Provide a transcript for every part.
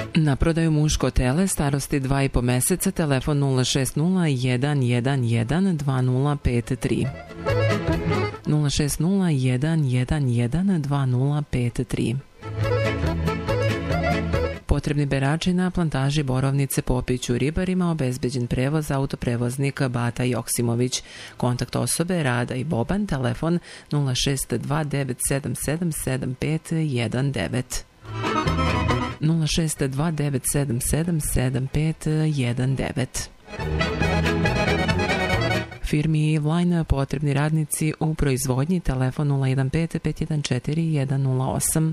Na prodaju muško tele starosti 2,5 meseca, telefon 060-111-2053. 060-111-2053. Potrebni berači na plantaži borovnice Popiću Ribarima, obezbeđen prevoz autoprevoznika Bata Joksimović. Kontakt osobe Rada i Boban, telefon 062-977-7519. 062-977-7519. Firmi Line potrebni radnici u proizvodnji, telefon 015-514-108.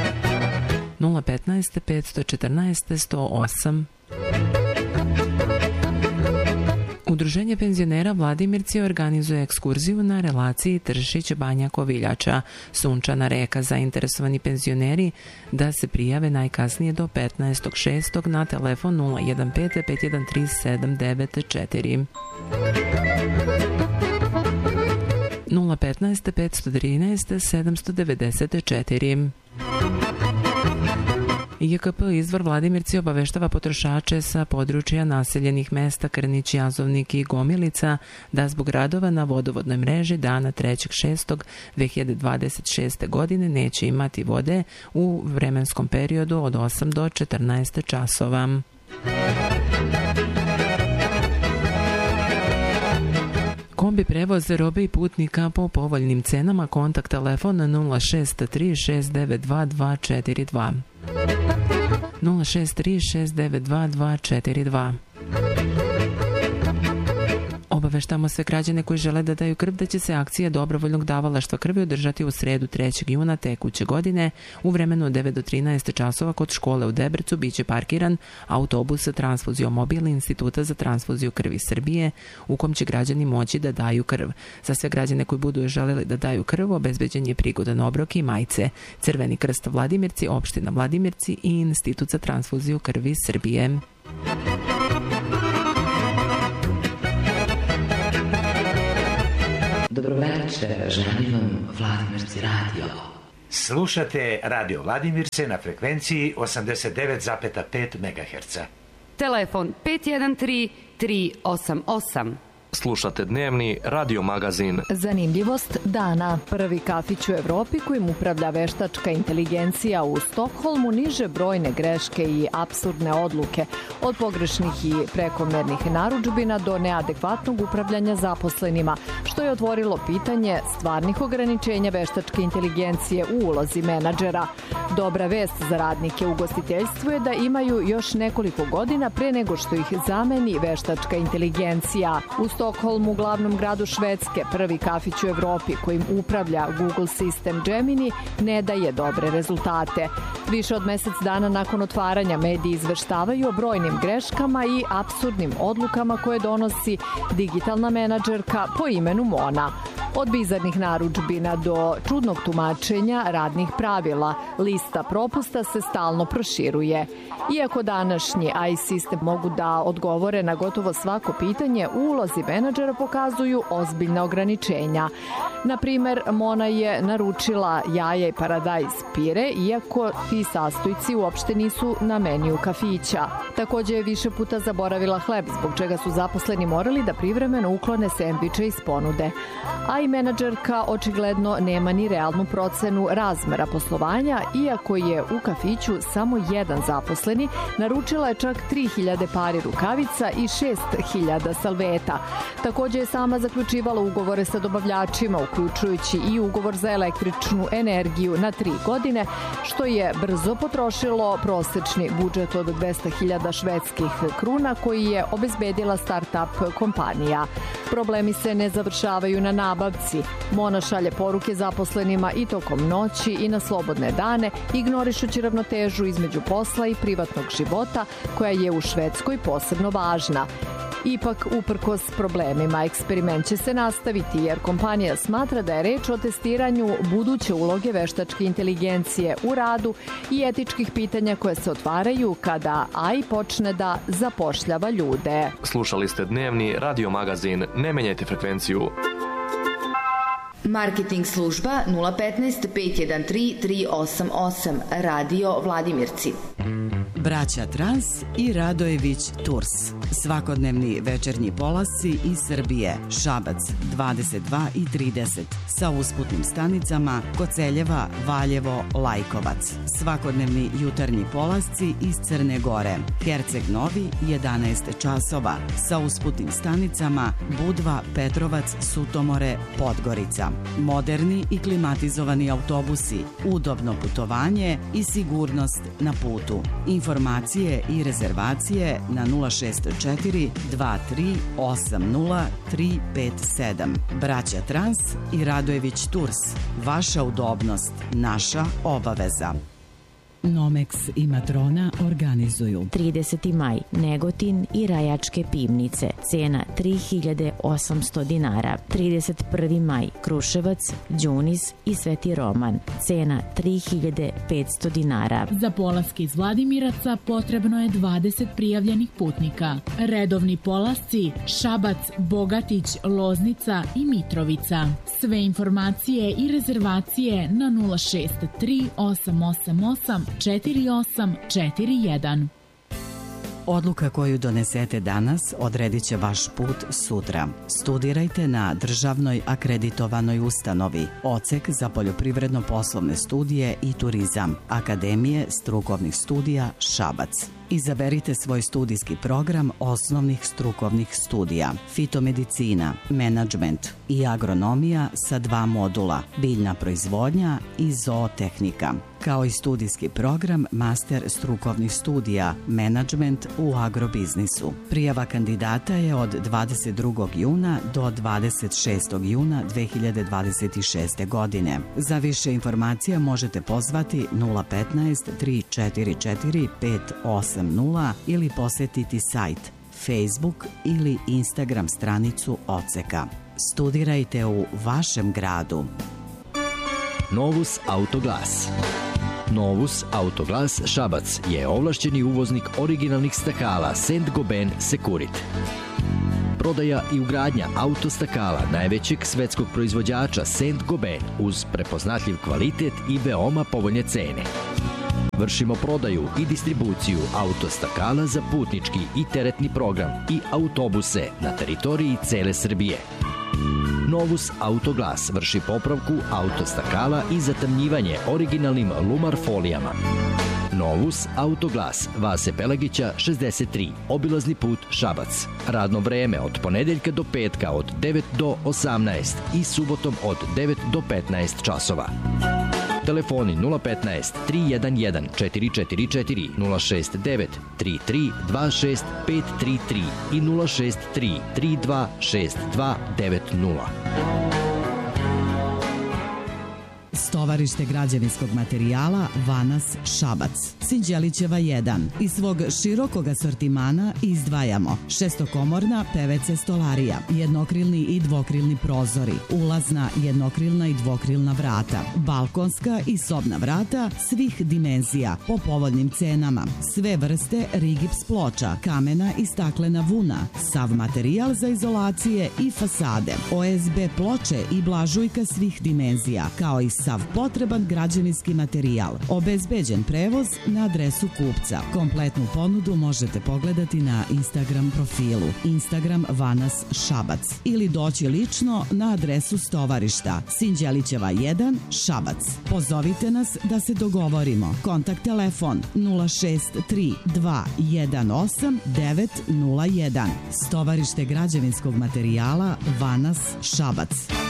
015-514-108. Udruženje penzionera Vladimirci organizuje ekskurziju na relaciji Tršić-Banja Koviljača. Sunčana reka. Zainteresovani penzioneri da se prijave najkasnije do 15.6. na telefon 015-513-794. 015-513-794. JKP Izvor Vladimirci obaveštava potrošače sa područja naseljenih mesta Krnić, Jazovnik i Gomilica da zbog radova na vodovodnoj mreži dana 3.6.2026. godine neće imati vode u vremenskom periodu od 8 do 14 časova. Kombi prevoz robe i putnika po povoljnim cenama. Kontakt telefon 063-692-242. 063-692-242. Obaveštamo sve građane koji žele da daju krv da će se akcija dobrovoljnog davalaštva krvi održati u sredu 3. juna tekuće godine. U vremenu od 9 do 13 časova kod škole u Debrcu biće parkiran autobus sa transfuzijom mobil Instituta za transfuziju krvi Srbije, u kom će građani moći da daju krv. Za sve građane koji budu želeli da daju krv obezbeđen je prigodan obrok i majice. Crveni krst Vladimirci, opština Vladimirci i Institut za transfuziju krvi Srbije. Dobroveče, želim vam Vladimirci radio. Slušate Radio Vladimirce na frekvenciji 89,5 MHz. Telefon 513-388. Slušate dnevni radio magazin Zanimljivost dana. Prvi kafić u Evropi kojim upravlja veštačka inteligencija u Stokholmu niže brojne greške i apsurdne odluke, od pogrešnih i prekomernih narudžbina do neadekvatnog upravljanja zaposlenima, što je otvorilo pitanje stvarnih ograničenja veštačke inteligencije u ulozi menadžera. Dobra vest za radnike u ugostiteljstvu je da imaju još nekoliko godina pre nego što ih zameni veštačka inteligencija. U Stokholmu, glavnom gradu Švedske, prvi kafić u Evropi kojim upravlja Google sistem Gemini ne daje dobre rezultate. Više od mesec dana nakon otvaranja mediji izveštavaju o brojnim greškama i apsurdnim odlukama koje donosi digitalna menadžerka po imenu Mona. Od bizarnih narudžbina do čudnog tumačenja radnih pravila, lista propusta se stalno proširuje. Iako današnji AI sistem mogu da odgovore na gotovo svako pitanje, u ulozi menadžera pokazuju ozbiljna ograničenja. Na primer, Mona je naručila jaja i paradajz pire, iako ti sastojci uopšte nisu na meniju kafića. Takođe je više puta zaboravila hleb, zbog čega su zaposleni morali da privremeno uklone sendviče iz ponude. AI menadžerka očigledno nema ni realnu procenu razmera poslovanja, iako je u kafiću samo jedan zaposleni, naručila je čak 3000 pari rukavica i 6000 salveta. Takođe je sama zaključivala ugovore sa dobavljačima, uključujući i ugovor za električnu energiju na 3 godine, što je brzo potrošilo prosečni budžet od 200.000 švedskih kruna koji je obezbedila start-up kompanija. Problemi se ne završavaju na nabavci. Mona šalje poruke zaposlenima i tokom noći i na slobodne dane, ignorišući ravnotežu između posla i privatnog života, koja je u Švedskoj posebno važna. Ipak, uprkos problemima, eksperiment će se nastaviti jer kompanija smatra da je reč o testiranju buduće uloge veštačke inteligencije u radu i etičkih pitanja koje se otvaraju kada AI počne da zapošljava ljude. Slušali ste dnevni radio magazin. Ne menjajte frekvenciju. Marketing služba 015 513 388. Radio Vladimirci. Braća Trans i Radojević Tours. Svakodnevni večernji polasci iz Srbije. Šabac 22 i 30 sa usputnim stanicama Koceljeva, Valjevo, Lajkovac. Svakodnevni jutarnji polasci iz Crne Gore. Herceg Novi 11 časova sa usputnim stanicama Budva, Petrovac, Sutomore, Podgorica. Moderni i klimatizovani autobusi, udobno putovanje i sigurnost na putu. Informacije i rezervacije na 064 2380 357. Braća Trans i Radojević Tours. Vaša udobnost, naša obaveza. Nomex i Matrona organizuju 30. maj, Negotin i Rajačke pivnice, cena 3800 dinara. 31. maj, Kruševac, Đunis i Sveti Roman, cena 3500 dinara. Za polaske iz Vladimiraca potrebno je 20 prijavljenih putnika. Redovni polasci Šabac, Bogatić, Loznica i Mitrovica. Sve informacije i rezervacije na 063 888 4841. Odluka koju donesete danas odredit će vaš put sutra. Studirajte na državnoj akreditovanoj ustanovi, Odsek za poljoprivredno-poslovne studije i turizam, Akademije strukovnih studija Šabac. Izaberite svoj studijski program osnovnih strukovnih studija, fitomedicina, menadžment i agronomija sa 2 modula, biljna proizvodnja i zootehnika, kao i studijski program master strukovnih studija, menadžment u agrobiznisu. Prijava kandidata je od 22. juna do 26. juna 2026. godine. Za više informacija možete pozvati 015 344 580 ili posetiti sajt, Facebook ili Instagram stranicu Odseka. Studirajte u vašem gradu. Novus Autoglas. Novus Autoglas Šabac je ovlašćeni uvoznik originalnih stakala Saint-Gobain Securit. Prodaja i ugradnja autostakala najvećeg svetskog proizvođača Saint-Gobain uz prepoznatljiv kvalitet i veoma povoljne cene. Vršimo prodaju i distribuciju autostakala za putnički i teretni program i autobuse na teritoriji cele Srbije. Novus Autoglas vrši popravku autostakala i zatamnjivanje originalnim Lumar folijama. Novus Autoglas, Vase Pelagića 63, obilazni put Šabac. Radno vreme od ponedeljka do petka od 9 do 18 i subotom od 9 do 15 časova. Telefoni 015 311 444 069 33 26 533 i 063 32 6290. Stovarište građevinskog materijala Vanas Šabac. Sinđelićeva 1. Iz svog širokog asortimana izdvajamo šestokomorna PVC stolarija, jednokrilni i dvokrilni prozori, ulazna, jednokrilna i dvokrilna vrata, balkonska i sobna vrata svih dimenzija po povoljnim cenama, sve vrste rigips ploča, kamena i staklena vuna, sav materijal za izolacije i fasade, OSB ploče i blažujka svih dimenzija, kao i sav potreban građevinski materijal. Obezbeđen prevoz na adresu kupca. Kompletnu ponudu možete pogledati na Instagram profilu Instagram Vanas Šabac ili doći lično na adresu stovarišta Sinđelićeva 1 Šabac. Pozovite nas da se dogovorimo. Kontakt telefon 063 218 901. Stovarište građevinskog materijala Vanas Šabac.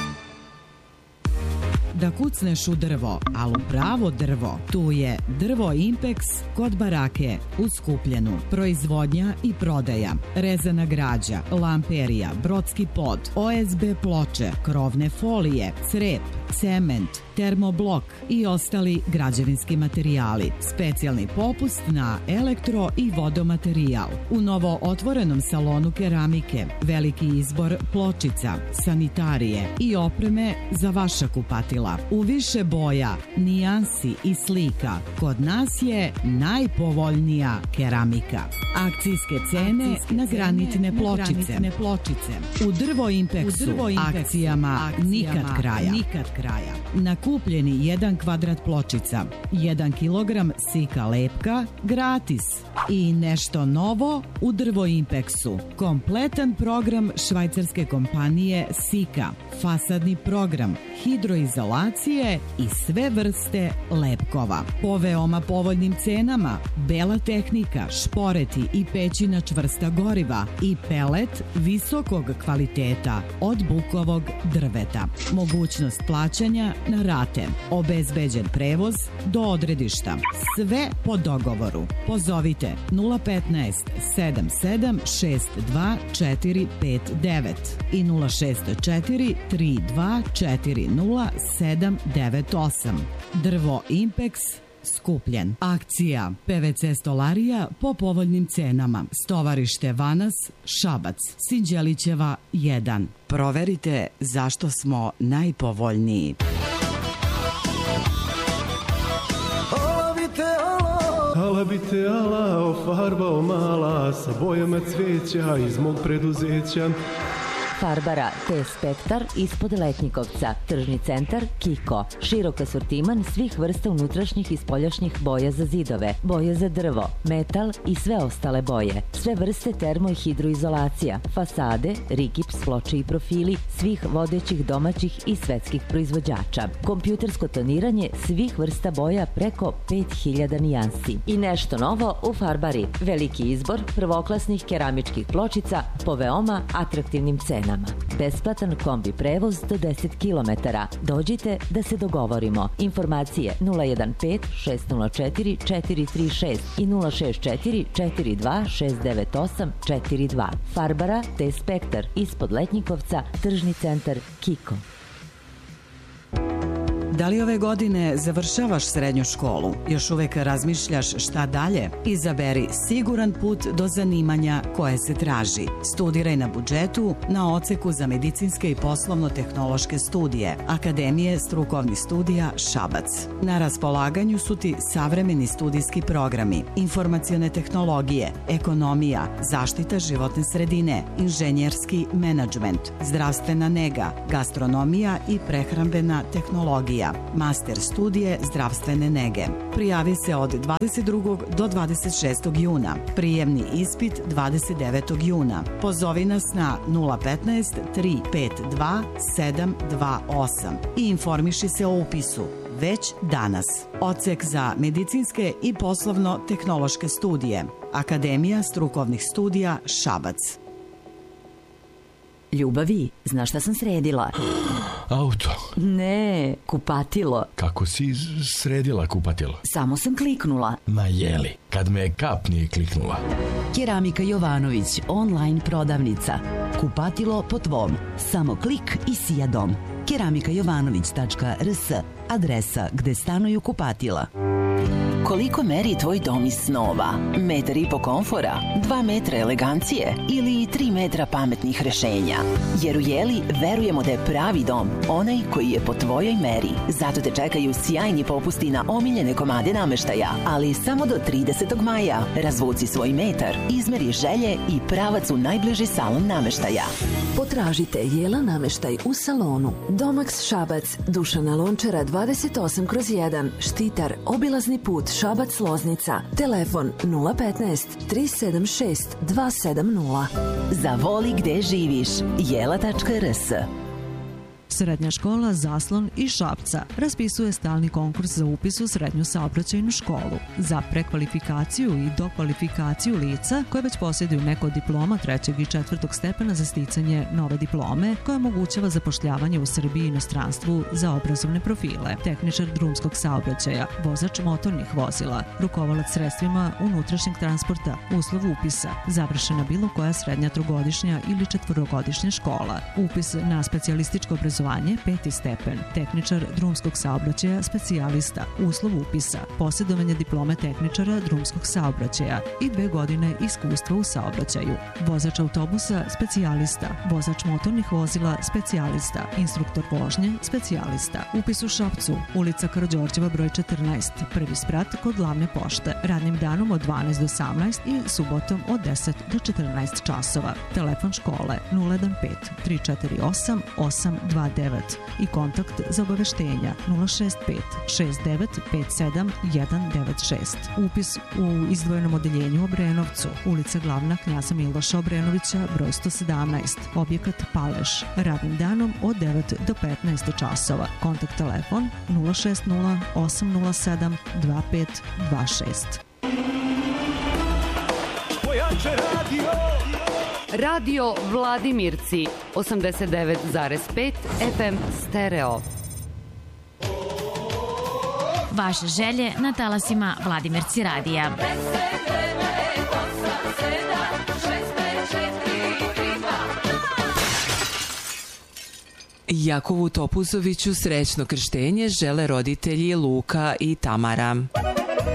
Da kucneš u drvo, ali u pravo drvo, tu je Drvo Impex kod Barake u Skupljenu. Proizvodnja i prodaja, rezana građa, lamperija, brodski pod, OSB ploče, krovne folije, crep, cement, termoblok i ostali građevinski materijali. Specijalni popust na elektro i vodomaterijal. U novo otvorenom salonu keramike, veliki izbor pločica, sanitarije i opreme za vaša kupatila. pravila, u više boja, nijansi i slika. Kod nas je najpovoljnija keramika. Akcijske cene na granitne pločice. U Drvo Impeksu akcijama nikad kraja. Na kupljeni 1 kvadrat pločica, 1 kilogram sika lepka gratis. I nešto novo u Drvo Impeksu. Kompletan program švajcarske kompanije Sika, fasadni program, hidroizolacije i sve vrste lepkova. Po veoma povoljnim cenama, bela tehnika, šporeti i pećina čvrsta goriva i pelet visokog kvaliteta od bukovog drveta. Mogućnost plaćanja na rate. Obezbeđen prevoz do odredišta. Sve po dogovoru. Pozovite 015 77 62 459 i 064 32 40 798. Drvo Impeks Skupljen. Akcija PVC stolarija po povoljnim cenama. Stovarište Vanas, Šabac, Sinđelićeva 1. Proverite zašto smo najpovoljniji. Ala bi te ala ofarbao mala sa bojama cveća iz mog preduzeća. Farbara T-Spektar ispod Letnjikovca, tržni centar Kiko. Širok asortiman svih vrsta unutrašnjih i spoljašnjih boja za zidove, boje za drvo, metal i sve ostale boje. Sve vrste termo i hidroizolacija, fasade, rigips, ploče i profili svih vodećih domaćih i svetskih proizvođača. Kompjutersko toniranje svih vrsta boja preko 5000 nijansi. I nešto novo u Farbari. Veliki izbor prvoklasnih keramičkih pločica po veoma atraktivnim cenama. Besplatan kombi prevoz do 10 km. Dođite da se dogovorimo. Informacije 015 604 436 i 064 42 698 42. Farbara T-Spektar ispod Letnjikovca, tržni centar Kiko. Da li ove godine završavaš srednju školu? Još uvek razmišljaš šta dalje? Izaberi siguran put do zanimanja koje se traži. Studiraj na budžetu na odseku za medicinske i poslovno-tehnološke studije Akademije strukovnih studija Šabac. Na raspolaganju su ti savremeni studijski programi, informacione tehnologije, ekonomija, zaštita životne sredine, inženjerski menadžment, zdravstvena nega, gastronomija i prehrambena tehnologija. Master studije zdravstvene nege. Prijavi se od 22. do 26. juna. Prijemni ispit 29. juna. Pozovi nas na 015 352 728 i informiši se o upisu već danas. Odsek za medicinske i poslovno-tehnološke studije. Akademija strukovnih studija Šabac. Ljubavi, znaš šta sam sredila? Auto. Ne, kupatilo. Kako si sredila kupatilo? Samo sam kliknula. Ma jeli, kad me kap nije kliknula. Keramika Jovanović, online prodavnica. Kupatilo po tvom. Samo klik i sija dom. keramikajovanović.rs, adresa gde stanuju kupatila. Koliko meri tvoj dom iz snova? 1,5 m komfora, 2 metra elegancije ili 3 metra pametnih rešenja? Jer u Jeli verujemo da je pravi dom onaj koji je po tvojoj meri. Zato te čekaju sjajni popusti na omiljene komade nameštaja, ali samo do 30. maja. Razvuci svoj metar, izmeri želje i pravac u najbliži salon nameštaja. Potražite Jela nameštaj u salonu. Domax Šabac, Dušana Lončara 28/1, Štitar, obilazni put Šabac-Loznica. Telefon 015 376 270. Zavoli gde živiš. Jela.rs. Srednja škola Zaslon iz Šapca raspisuje stalni konkurs za upis u srednju saobraćajnu školu za prekvalifikaciju i dokvalifikaciju lica koje već posjeduju neko od diploma 3. i 4. stepena za sticanje nove diplome koja omogućava zapošljavanje u Srbiji i inostranstvu za obrazovne profile, tehničar drumskog saobraćaja, vozač motornih vozila, rukovalac sredstvima unutrašnjeg transporta, uslov upisa, završena bilo koja srednja trogodišnja ili četvorogodišnja škola, upis na specijalističko obrazovanje Obrazovanje 5. stepen, tehničar drumskog saobraćaja, specijalista, uslov upisa, posjedovanje diplome tehničara drumskog saobraćaja i 2 godine iskustva u saobraćaju. Vozač autobusa, specijalista, vozač motornih vozila, specijalista, instruktor vožnje, specijalista. Upis u Šapcu, ulica Karađorđeva broj 14, prvi sprat kod glavne pošte, radnim danom od 12 do 18 i subotom od 10 do 14 časova. Telefon škole 015 348 829 i kontakt za obaveštenja 065 6957 196. Upis u izdvojenom odeljenju u Obrenovcu, ulica Glavna Knjaza Miloša Obrenovića broj 117, objekat Paleš, radnim danom od 9 do 15 časova. Kontakt telefon 060 807 2526. Radio Vladimirci 89,5 FM stereo. Vaše želje na talasima Vladimirci radija. Jakovu Topuzoviću srećno krštenje žele roditelji Luka i Tamara.